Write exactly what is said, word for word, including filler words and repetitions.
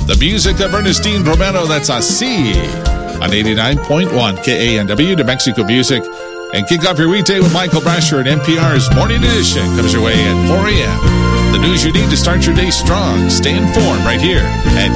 The music of Ernestine Romero, that's Así, on eighty-nine point one K A N W, New Mexico Music. And kick off your weekday with Michael Brasher and N P R's Morning Edition. Comes your way at four a.m. The news you need to start your day strong. Stay informed right here at